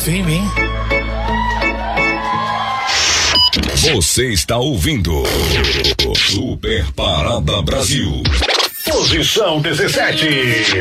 firme, hein? Você está ouvindo Super Parada Brasil. Posição 17.